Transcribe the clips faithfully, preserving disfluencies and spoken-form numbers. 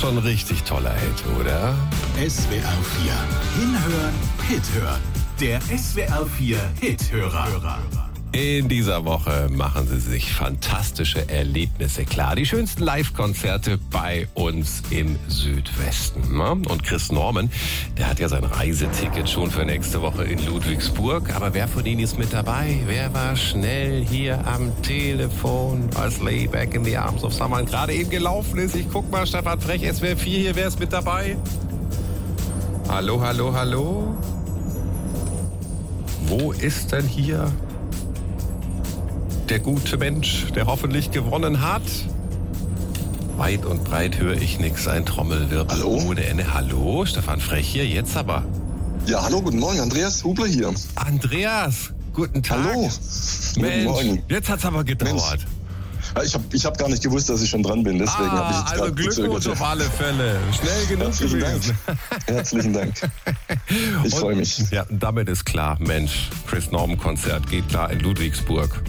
schon ein richtig toller Hit, oder? S W R vier. Hinhören, Hit hören. Der S W R vier Hithörer. In dieser Woche machen Sie sich fantastische Erlebnisse klar. Die schönsten Live-Konzerte bei uns im Südwesten. Und Chris Norman, der hat ja sein Reiseticket schon für nächste Woche in Ludwigsburg. Aber wer von Ihnen ist mit dabei? Wer war schnell hier am Telefon, als Lay Back in the Arms of Someone gerade eben gelaufen ist? Ich guck mal, Stefan Frech, S W R vier hier, wer ist mit dabei? Hallo, hallo, hallo? Wo ist denn hier der gute Mensch, der hoffentlich gewonnen hat? Weit und breit höre ich nichts, ein Trommelwirbel Hallo? ohne Ende. Hallo, Stefan Frech hier, jetzt aber. Ja, hallo, guten Morgen, Andreas Hubler hier. Andreas, guten Tag. Hallo, Mensch, guten Morgen. jetzt hat's aber gedauert. Mensch. Ich habe ich hab gar nicht gewusst, dass ich schon dran bin, deswegen ah, habe ich jetzt also gerade Glückwunsch gezögert. auf alle Fälle. Schnell genug Herzlichen gewesen. Dank. Herzlichen Dank. Ich freue mich. Ja, und damit ist klar, Mensch, Chris Norman Konzert geht klar in Ludwigsburg.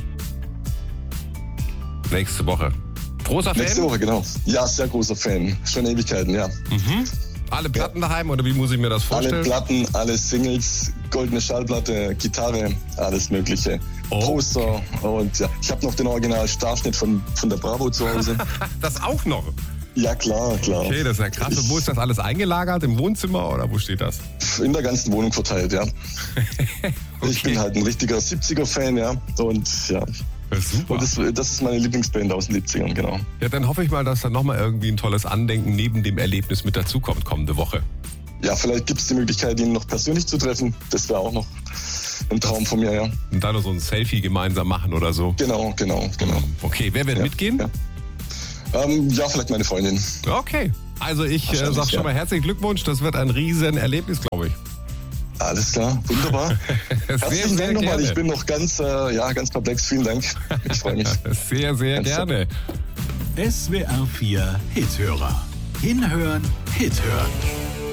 Nächste Woche. Großer Fan? Nächste Woche, genau. Ja, sehr großer Fan. Schon Ewigkeiten, ja. Mhm. Alle Platten ja. daheim oder wie muss ich mir das vorstellen? Alle Platten, alle Singles, goldene Schallplatte, Gitarre, alles Mögliche. Oh, Poster okay. Und ja, ich habe noch den Original-Starschnitt von, von der Bravo zu Hause. Das auch noch? Ja, klar, klar. Okay, das ist ja krass. Ich, wo ist das alles eingelagert? Im Wohnzimmer oder wo steht das? In der ganzen Wohnung verteilt, ja. Okay. Ich bin halt ein richtiger siebziger-Fan, ja. Und ja. Super. Und das, das ist meine Lieblingsband aus den siebzigern, genau. Ja, dann hoffe ich mal, dass da nochmal irgendwie ein tolles Andenken neben dem Erlebnis mit dazukommt kommende Woche. Ja, vielleicht gibt es die Möglichkeit, ihn noch persönlich zu treffen. Das wäre auch noch ein Traum von mir, ja. Und dann noch so ein Selfie gemeinsam machen oder so. Genau, genau, genau. Okay, wer wird ja, mitgehen? Ja. Ähm, ja, vielleicht meine Freundin. Okay, also ich äh, sag schon ja. mal herzlichen Glückwunsch. Das wird ein riesen Erlebnis, glaube ich. Alles klar, wunderbar. sehr, Herzlichen sehr Dank nochmal. gerne. Ich bin noch ganz, äh, ja, ganz perplex. Vielen Dank. Ich freue mich. Sehr, sehr ganz gerne. S W R vier Hithörer. Hinhören, Hit hören.